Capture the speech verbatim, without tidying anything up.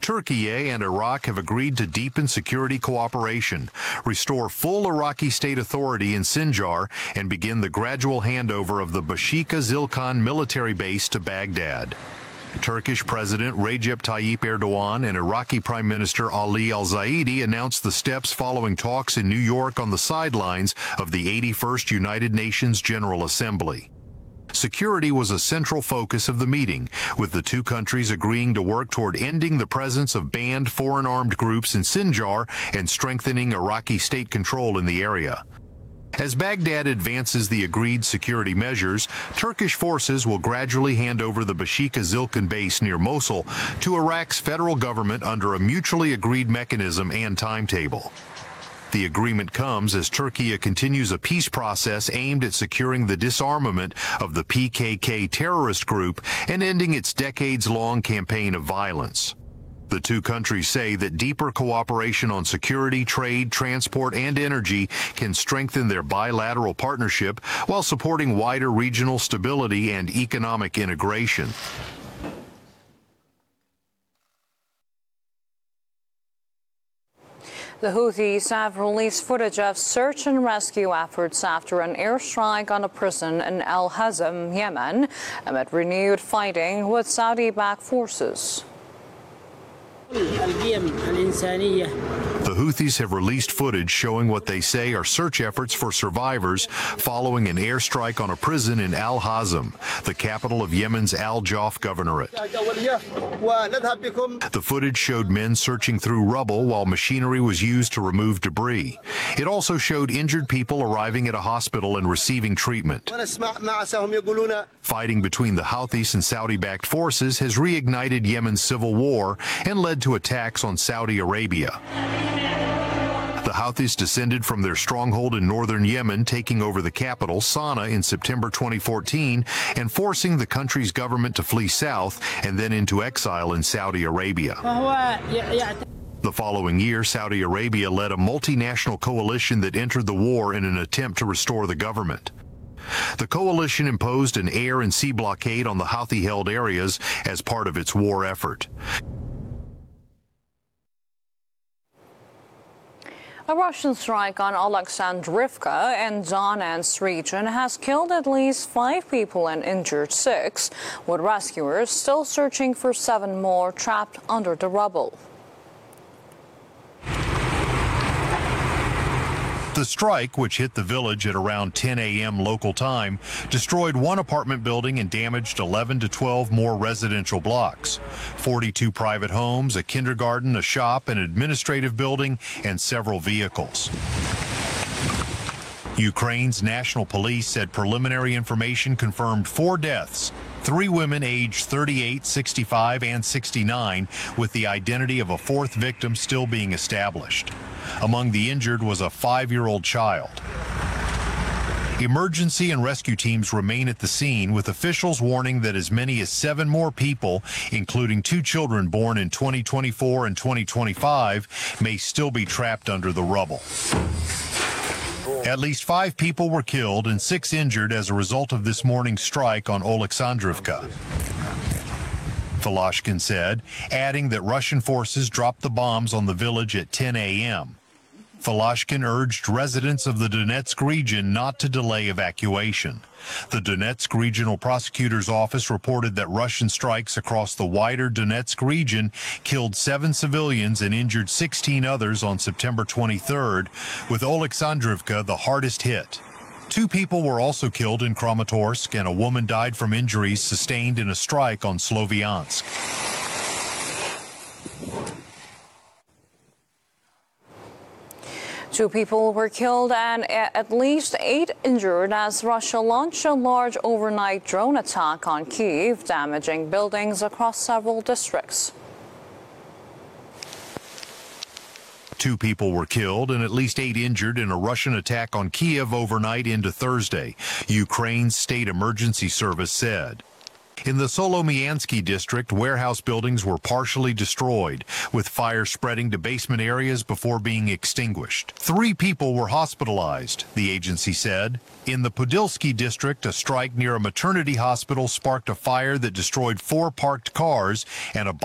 Turkey and Iraq have agreed to deepen security cooperation, restore full Iraqi state authority in Sinjar, and begin the gradual handover of the Bashika Zilkan military base to Baghdad. Turkish President Recep Tayyip Erdogan and Iraqi Prime Minister Ali al-Zaidi announced the steps following talks in New York on the sidelines of the eighty-first United Nations General Assembly. Security was a central focus of the meeting, with the two countries agreeing to work toward ending the presence of banned foreign armed groups in Sinjar and strengthening Iraqi state control in the area. As Baghdad advances the agreed security measures, Turkish forces will gradually hand over the Bashika Zilkan base near Mosul to Iraq's federal government under a mutually agreed mechanism and timetable. The agreement comes as Turkey continues a peace process aimed at securing the disarmament of the P K K terrorist group and ending its decades-long campaign of violence. The two countries say that deeper cooperation on security, trade, transport, and energy can strengthen their bilateral partnership while supporting wider regional stability and economic integration. The Houthis have released footage of search and rescue efforts after an airstrike on a prison in Al Hazm, Yemen, amid renewed fighting with Saudi-backed forces. The Houthis have released footage showing what they say are search efforts for survivors following an airstrike on a prison in Al Hazm, the capital of Yemen's Al Jauf governorate. The footage showed men searching through rubble while machinery was used to remove debris. It also showed injured people arriving at a hospital and receiving treatment. Fighting between the Houthis and Saudi-backed forces has reignited Yemen's civil war and led to attacks on Saudi Arabia. The Houthis descended from their stronghold in northern Yemen, taking over the capital, Sana'a, in September twenty fourteen and forcing the country's government to flee south and then into exile in Saudi Arabia. The following year, Saudi Arabia led a multinational coalition that entered the war in an attempt to restore the government. The coalition imposed an air and sea blockade on the Houthi-held areas as part of its war effort. A Russian strike on Alexandrivka and Donetsk region has killed at least five people and injured six, with rescuers still searching for seven more trapped under the rubble. The strike, which hit the village at around ten a m local time, destroyed one apartment building and damaged eleven to twelve more residential blocks. forty-two private homes, a kindergarten, a shop, an administrative building, and several vehicles. Ukraine's national police said preliminary information confirmed four deaths, three women aged thirty-eight, sixty-five, and sixty-nine, with the identity of a fourth victim still being established. Among the injured was a five-year-old child. Emergency and rescue teams remain at the scene, with officials warning that as many as seven more people, including two children born in twenty twenty-four and twenty twenty-five, may still be trapped under the rubble. At least five people were killed and six injured as a result of this morning's strike on Alexandrivka, Voloshin said, adding that Russian forces dropped the bombs on the village at ten a m Voloshin urged residents of the Donetsk region not to delay evacuation. The Donetsk Regional Prosecutor's Office reported that Russian strikes across the wider Donetsk region killed seven civilians and injured sixteen others on September twenty-third, with Alexandrivka the hardest hit. Two people were also killed in Kramatorsk, and a woman died from injuries sustained in a strike on Sloviansk. Two people were killed and at least eight injured as Russia launched a large overnight drone attack on Kyiv, damaging buildings across several districts. Two people were killed and at least eight injured in a Russian attack on Kyiv overnight into Thursday, Ukraine's state emergency service said. In the Solomiansky district, warehouse buildings were partially destroyed, with fire spreading to basement areas before being extinguished. Three people were hospitalized, the agency said. In the Podilsky district, a strike near a maternity hospital sparked a fire that destroyed four parked cars and a